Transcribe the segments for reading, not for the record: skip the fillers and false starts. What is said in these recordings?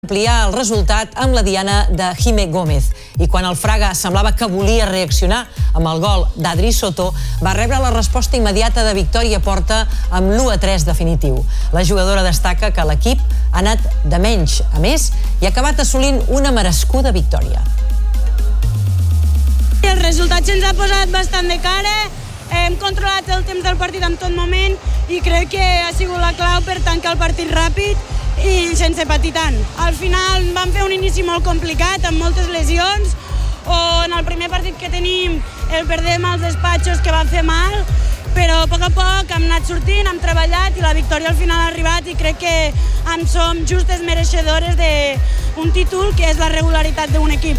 ampliar el resultat amb la diana de Jimé Gómez. I quan el Fraga semblava que volia reaccionar amb el gol d'Adri Soto, va rebre la resposta immediata de Victòria Porta amb l'1-3 definitiu. La jugadora destaca que l'equip ha anat de menys a més i ha acabat assolint una merescuda victòria. El resultat se'ns ha posat bastant de cara, hem controlat el temps del partit en tot moment i crec que ha sigut la clau per tancar el partit ràpid i sense patir tant. Al final vam fer un inici molt complicat, amb moltes lesions, o en el primer partit que tenim el perdem als despatxos, que va fer mal, però a poc hem anat sortint, hem treballat i la victòria al final ha arribat i crec que en som justes mereixedores d'un títol que és la regularitat d'un equip.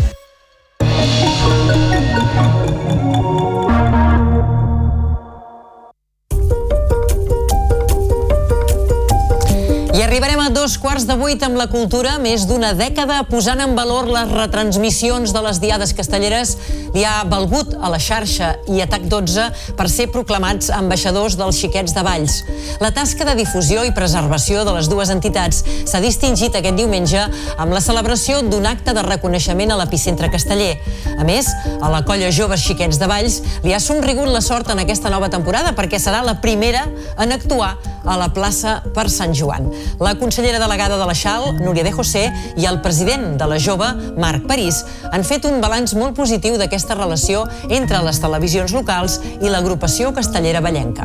Arribarem a 7:15 amb la cultura. Més d'una dècada posant en valor les retransmissions de les diades castelleres li ha valgut a la xarxa i a TAC12 per ser proclamats ambaixadors dels Xiquets de Valls. La tasca de difusió i preservació de les dues entitats s'ha distingit aquest diumenge amb la celebració d'un acte de reconeixement a l'epicentre casteller. A més, a la colla Joves Xiquets de Valls li ha somrigut la sort en aquesta nova temporada perquè serà la primera en actuar a la plaça per Sant Joan. La consellera delegada de la XAL, Núria de José, i el president de la Jove, Marc París, han fet un balanç molt positiu d'aquesta relació entre les televisions locals i l'agrupació castellera vallenca.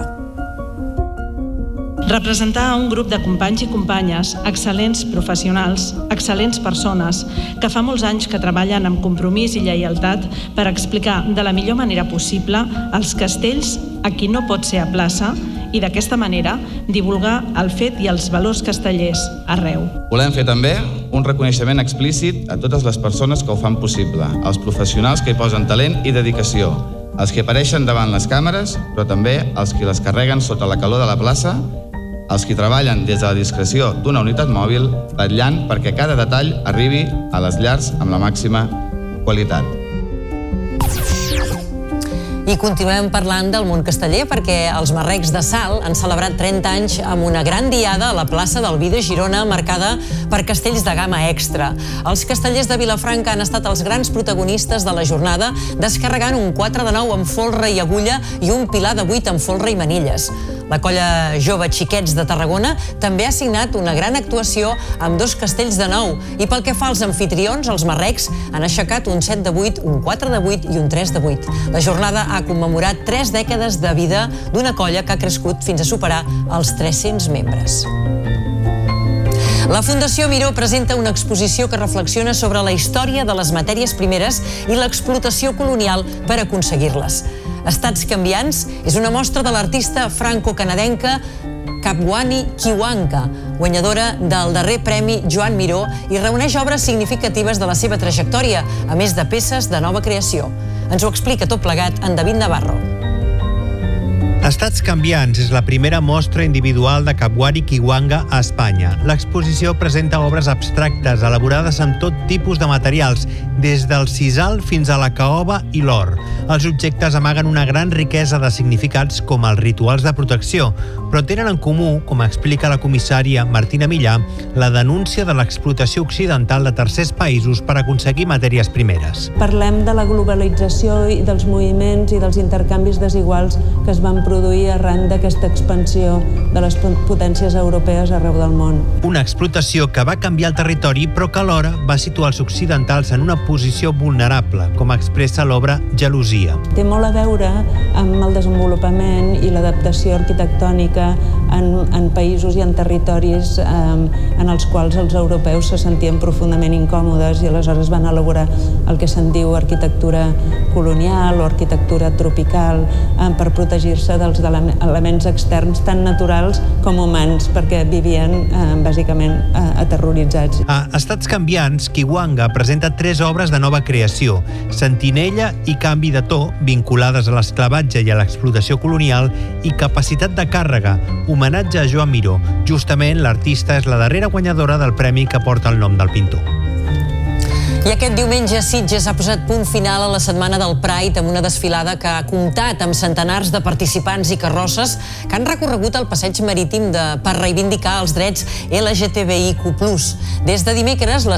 Representar un grup de companys i companyes, excel·lents professionals, excel·lents persones, que fa molts anys que treballen amb compromís i lleialtat per explicar de la millor manera possible els castells a qui no pot ser a plaça i d'aquesta manera divulgar el fet i els valors castellers arreu. Volem fer també un reconeixement explícit a totes les persones que ho fan possible, als professionals que hi posen talent i dedicació, els que apareixen davant les càmeres, però també els que les carreguen sota la calor de la plaça, els que treballen des de la discreció d'una unitat mòbil, vetllant perquè cada detall arribi a les llars amb la màxima qualitat. I continuem parlant del món casteller perquè els Marrecs de Salt han celebrat 30 anys amb una gran diada a la plaça del Vi de Girona marcada per castells de gamma extra. Els castellers de Vilafranca han estat els grans protagonistes de la jornada, descarregant un 4 de 9 amb folre i agulla i un pilar de 8 amb folre i manilles. La colla Jove Xiquets de Tarragona també ha signat una gran actuació amb 2 castells de 9 i pel que fa als anfitrions, els marrecs han aixecat un 7 de 8, un 4 de 8 i un 3 de 8. La jornada ha commemorat 3 dècades de vida d'una colla que ha crescut fins a superar els 300 membres. La Fundació Miró presenta una exposició que reflexiona sobre la història de les matèries primeres i l'explotació colonial per aconseguir-les. Estats canviants és una mostra de l'artista franco-canadenca Kapwani Kiwanga, guanyadora del darrer Premi Joan Miró, i reuneix obres significatives de la seva trajectòria, a més de peces de nova creació. Ens ho explica tot plegat en David Navarro. Estats canviants és la primera mostra individual de Kapwani Kiwanga a Espanya. L'exposició presenta obres abstractes elaborades amb tot tipus de materials, des del sisal fins a la caoba i l'or. Els objectes amaguen una gran riquesa de significats com els rituals de protecció, però tenen en comú, com explica la comissària Martina Millà, la denúncia de l'explotació occidental de tercers països per aconseguir matèries primeres. Parlem de la globalització i dels moviments i dels intercanvis desiguals que es van produir arran d'aquesta expansió de les potències europees arreu del món. Una explotació que va canviar el territori però que alhora va situar els occidentals en una posició vulnerable, com expressa l'obra Gelosia. Té molt a veure amb el desenvolupament i l'adaptació arquitectònica en països i en territoris en els quals els europeus se sentien profundament incòmodes i aleshores van elaborar el que se'n diu arquitectura colonial o arquitectura tropical per protegir-se dels elements externs tan naturals com humans, perquè vivien bàsicament aterroritzats. A Estats canviants, Kiwanga presenta 3 obres de nova creació, Sentinella i Canvi de to, vinculades a l'esclavatge i a l'explotació colonial, i Capacitat de càrrega, homenatge a Joan Miró. Justament, l'artista és la darrera guanyadora del premi que porta el nom del pintor. I aquest diumenge Sitges ha posat punt final a la setmana del Pride amb una desfilada que ha comptat amb centenars de participants i carrosses que han recorregut el passeig marítim per reivindicar els drets LGTBIQ+. Des de dimecres, la